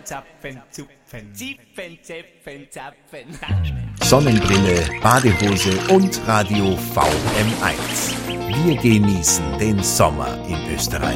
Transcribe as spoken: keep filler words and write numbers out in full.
Zapfen, Zupfen, Zipfen, Zäpfen, Zapfen. Sonnenbrille, Badehose und Radio V M eins. Wir genießen den Sommer in Österreich.